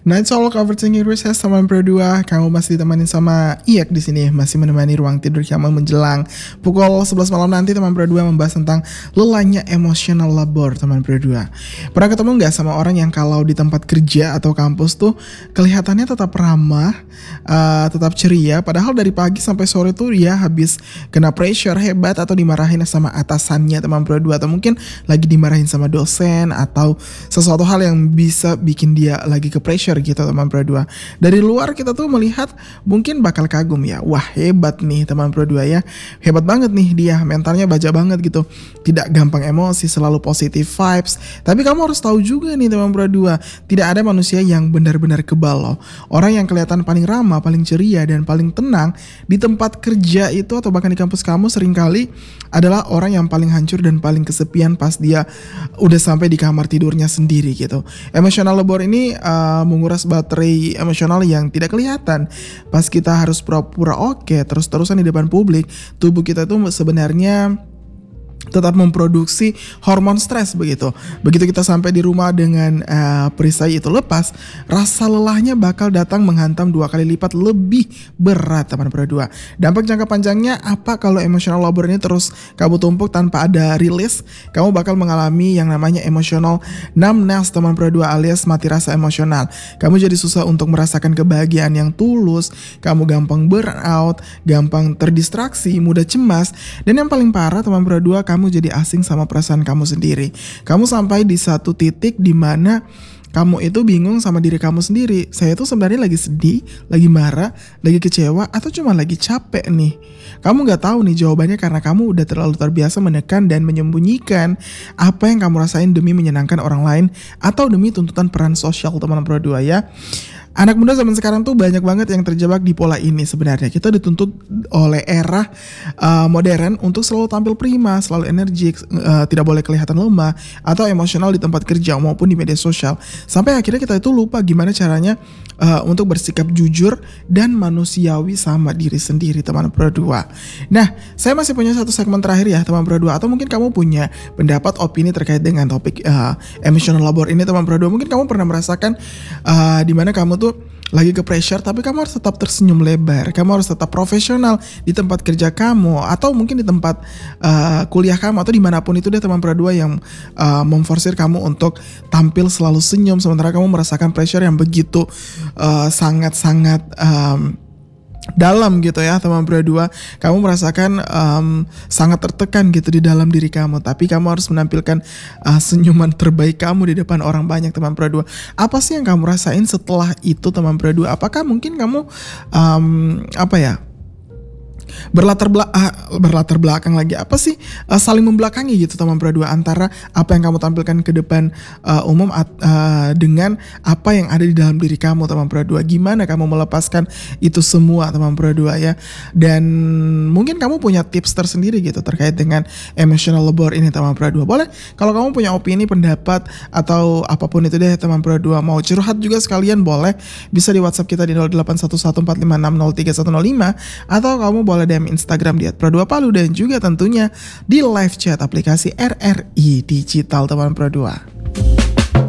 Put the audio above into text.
Nah, it's all overthinking recess teman berdua. Kamu masih ditemani sama Iyak di sini, masih menemani ruang tidur kamu menjelang pukul 11 malam nanti. Teman berdua membahas tentang lelahnya emotional labor teman berdua. Pernah ketemu nggak sama orang yang kalau di tempat kerja atau kampus tuh kelihatannya tetap ramah, tetap ceria, padahal dari pagi sampai sore tuh dia habis kena pressure hebat atau dimarahin sama atasannya teman berdua, atau mungkin lagi dimarahin sama dosen atau sesuatu hal yang bisa bikin dia lagi ke pressure gitu teman berdua. Dari luar kita tuh melihat mungkin bakal kagum ya, wah hebat nih teman berdua ya, hebat banget nih dia, mentalnya baja banget gitu, tidak gampang emosi, selalu positive vibes. Tapi kamu harus tahu juga nih teman berdua, tidak ada manusia yang benar-benar kebal loh. Orang yang kelihatan paling ramah, paling ceria dan paling tenang di tempat kerja itu atau bahkan di kampus kamu seringkali adalah orang yang paling hancur dan paling kesepian pas dia udah sampai di kamar tidurnya sendiri gitu. Emotional labor ini menguras baterai emosional yang tidak kelihatan. Pas kita harus pura-pura oke, terus-terusan di depan publik, tubuh kita tuh sebenarnya tetap memproduksi hormon stres begitu. Begitu kita sampai di rumah dengan perisai itu lepas, rasa lelahnya bakal datang menghantam 2 kali lipat lebih berat teman berdua. Dampak jangka panjangnya apa kalau emotional labor ini terus kamu tumpuk tanpa ada rilis? Kamu bakal mengalami yang namanya emotional numbness teman berdua, alias mati rasa emosional. Kamu jadi susah untuk merasakan kebahagiaan yang tulus, kamu gampang burnout, gampang terdistraksi, mudah cemas, dan yang paling parah teman berdua, kamu jadi asing sama perasaan kamu sendiri. Kamu sampai di satu titik di mana kamu itu bingung sama diri kamu sendiri. Saya tuh sebenarnya lagi sedih, lagi marah, lagi kecewa, atau cuma lagi capek nih. Kamu gak tahu nih jawabannya karena kamu udah terlalu terbiasa menekan dan menyembunyikan apa yang kamu rasain demi menyenangkan orang lain atau demi tuntutan peran sosial teman berdua ya. Anak muda zaman sekarang tuh banyak banget yang terjebak di pola ini sebenarnya. Kita dituntut oleh era modern untuk selalu tampil prima, selalu energik, tidak boleh kelihatan lemah atau emosional di tempat kerja maupun di media sosial. Sampai akhirnya kita itu lupa gimana caranya untuk bersikap jujur dan manusiawi sama diri sendiri teman berdua. Nah, saya masih punya satu segmen terakhir ya teman berdua, atau mungkin kamu punya pendapat opini terkait dengan topik emotional labor ini teman berdua. Mungkin kamu pernah merasakan di mana kamu tuh lagi ke pressure tapi kamu harus tetap tersenyum lebar, kamu harus tetap profesional di tempat kerja kamu atau mungkin di tempat kuliah kamu atau dimanapun itu deh teman berdua yang memforsir kamu untuk tampil selalu senyum sementara kamu merasakan pressure yang begitu sangat-sangat dalam gitu ya teman berdua. Kamu merasakan sangat tertekan gitu di dalam diri kamu, tapi kamu harus menampilkan senyuman terbaik kamu di depan orang banyak teman berdua. Apa sih yang kamu rasain setelah itu teman berdua? Apakah mungkin kamu berlatar belakang lagi apa sih saling membelakangi gitu teman berdua antara apa yang kamu tampilkan ke depan umum dengan apa yang ada di dalam diri kamu teman berdua. Gimana kamu melepaskan itu semua teman berdua ya. Dan mungkin kamu punya tips tersendiri gitu terkait dengan emotional labor ini teman berdua. Boleh kalau kamu punya opini, pendapat atau apapun itu deh teman berdua, mau curhat juga sekalian boleh, bisa di WhatsApp kita di 081145603105 atau kamu boleh DM Instagram di @pro2palu dan juga tentunya di live chat aplikasi RRI Digital teman Pro2.